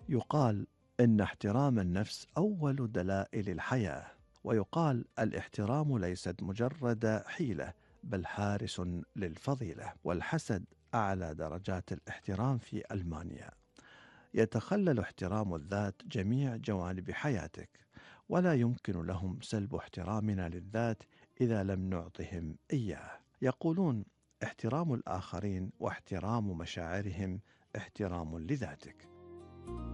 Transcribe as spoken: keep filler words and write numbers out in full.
يقال إن احترام النفس أول دلائل الحياة، ويقال الاحترام ليست مجرد حيلة بل حارس للفضيلة. والحسد أعلى درجات الاحترام في ألمانيا. يتخلل احترام الذات جميع جوانب حياتك، ولا يمكن لهم سلب احترامنا للذات إذا لم نعطهم إياه. يقولون: احترام الآخرين واحترام مشاعرهم احترام لذاتك.